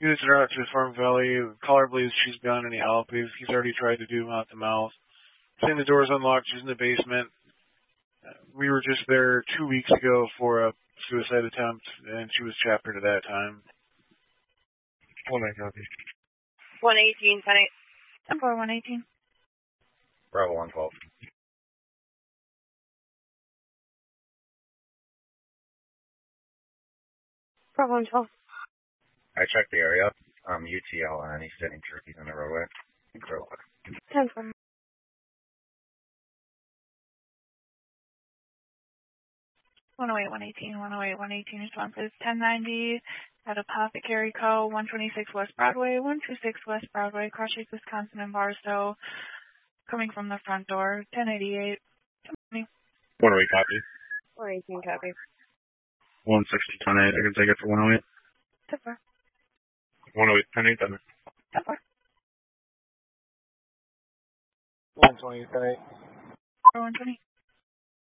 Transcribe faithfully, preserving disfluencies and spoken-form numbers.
Units are out to Farm Valley. Caller believes she's beyond any help. He's, he's already tried to do mouth to mouth. Saying the door's unlocked. She's in the basement. We were just there two weeks ago for a suicide attempt, and she was chaptered at that time. One eight copy. One eighteen, ten eight. ten four, one eighteen. Bravo one twelve. Bravo one twelve. I checked the area. Um, U T L and he's sitting turkeys on the roadway. ten four. one oh eight, one eighteen, one oh eight, one eighteen responses. ten ninety at Apothecary Co., one twenty-six West Broadway, one twenty-six West Broadway, Cross Lake, Wisconsin, and Barstow, coming from the front door. ten eighty-eight. one oh eight copy. one eighteen copy. one sixty, ten eight. I can take it for one oh eight. ten four. one oh eight, ten eight, then. ten four. one twenty, ten eight. one twenty.